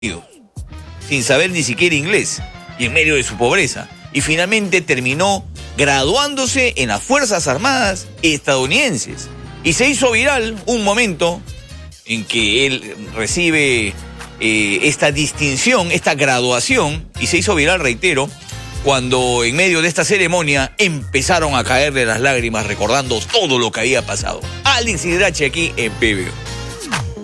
sin saber ni siquiera inglés y en medio de su pobreza. Y finalmente terminó graduándose en las Fuerzas Armadas estadounidenses. Y se hizo viral un momento en que él recibe esta distinción, esta graduación, y se hizo viral, reitero, cuando en medio de esta ceremonia empezaron a caerle las lágrimas recordando todo lo que había pasado. Alex Hidrache aquí en PBO.